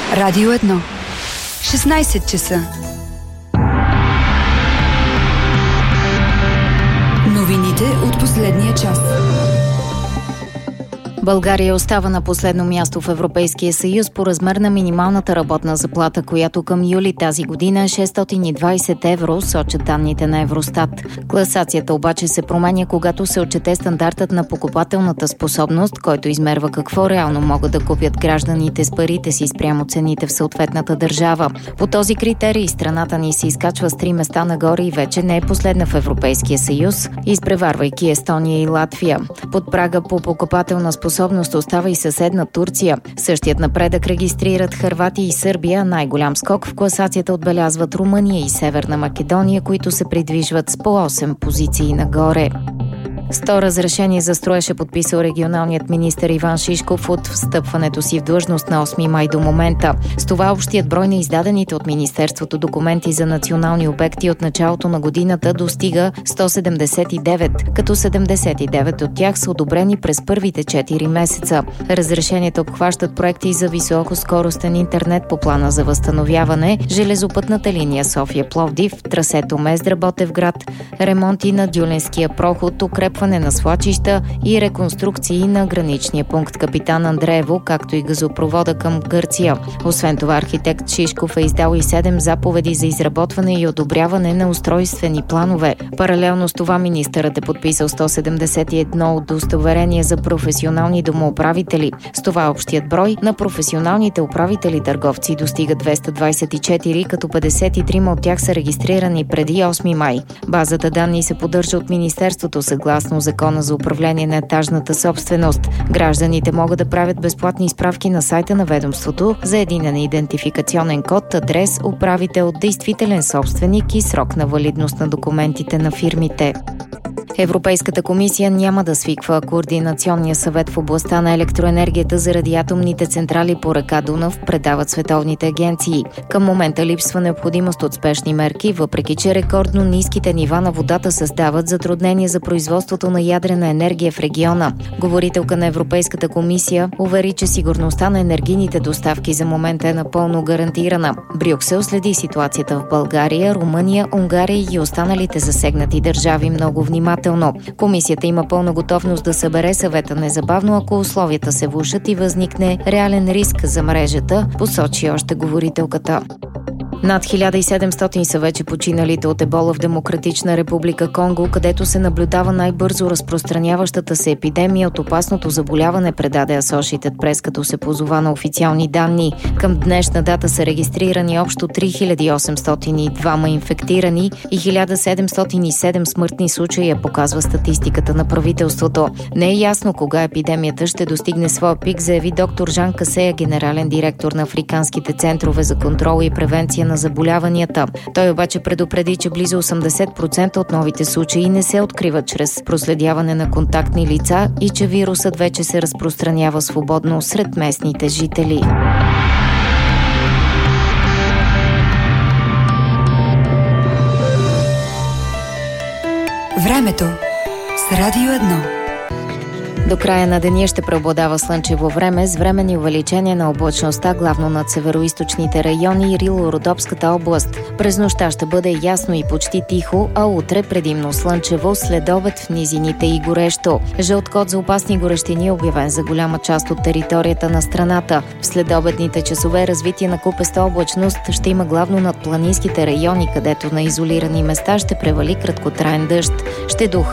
Радио 1. 16 часа. Новините от последния час. България остава на последно място в Европейския съюз по размер на минималната работна заплата, която към юли тази година е 620 евро, сочат данните на Евростат. Класацията обаче се променя, когато се отчете стандартът на покупателната способност, който измерва какво реално могат да купят гражданите с парите си спрямо цените в съответната държава. По този критерий страната ни се изкачва с 3 места нагоре и вече не е последна в Европейския съюз, изпреварвайки Естония и Латвия. Под прага по покупателна способност остава и съседна Турция. Същият напредък регистрират Хърватия и Сърбия, най-голям скок в класацията отбелязват Румъния и Северна Македония, които се придвижват с по 8 позиции нагоре. 100 разрешение за строеж е подписал регионалният министър Иван Шишков от встъпването си в длъжност на 8 май до момента. С това общият брой на издадените от Министерството документи за национални обекти от началото на годината достига 179, като 79 от тях са одобрени през първите 4 месеца. Разрешенията обхващат проекти за високоскоростен интернет по плана за възстановяване, железопътната линия София-Пловдив, трасето Мездра-Ботевград, ремонти на Дюлинския проход, укрепване на свлачища и реконструкции на граничния пункт Капитан Андреево, както и газопровода към Гърция. Освен това, архитект Шишков е издал и 7 заповеди за изработване и одобряване на устройствени планове. Паралелно с това министърът е подписал 171 удостоверения за професионални домоуправители. С това общият брой на професионалните управители търговци достига 224, като 53 от тях са регистрирани преди 8 май. Базата данни се поддържа от Министерството съгласно Закона за управление на етажната собственост. Гражданите могат да правят безплатни справки на сайта на ведомството за единен идентификационен код, адрес, управител, действителен собственик и срок на валидност на документите на фирмите. Европейската комисия няма да свиква Координационния съвет в областта на електроенергията заради атомните централи по река Дунав, предават световните агенции. Към момента липсва необходимост от спешни мерки, въпреки че рекордно ниските нива на водата създават затруднения за производството на ядрена енергия в региона. Говорителка на Европейската комисия увери, че сигурността на енергийните доставки за момента е напълно гарантирана. Брюксел следи ситуацията в България, Румъния, Унгария и останалите засегнати държави много внимателно. Комисията има пълна готовност да събере съвета незабавно, ако условията се влошат и възникне реален риск за мрежата, посочи още говорителката. Над 1700 са вече починалите от ебола в Демократична република Конго, където се наблюдава най-бързо разпространяващата се епидемия от опасното заболяване, предаде Associated Press, като се позова на официални данни. Към днешна дата са регистрирани общо 3802 инфектирани и 1707 смъртни случая, показва статистиката на правителството. Не е ясно кога епидемията ще достигне своя пик, заяви доктор Жан Касея, генерален директор на Африканските центрове за контрол и превенция на заболяванията. Той обаче предупреди, че близо 80% от новите случаи не се откриват чрез проследяване на контактни лица и че вирусът вече се разпространява свободно сред местните жители. Времето с Радио 1. До края на деня ще преобладава слънчево време с временни увеличения на облачността, главно над североизточните райони и Рило-Родопската област. През нощта ще бъде ясно и почти тихо, а утре предимно слънчево, след обед в низините и горещо. Жълт код за опасни горещини е обявен за голяма част от територията на страната. В следобедните часове развитие на купеста облачност ще има главно над планинските райони, където на изолирани места ще превали краткотраен дъжд. Ще духа